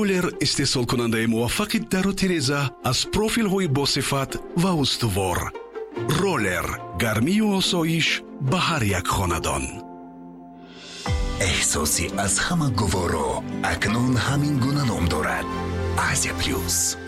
ролер истеҳсолкунандаи муваффақи дару тиреза аз профилҳои босифат ва устувор. ролер гармию осоиш ба ҳар як хонадон. احساسی از همه گوارا اکنون همین گونه نام دارد. آسیا پلوس.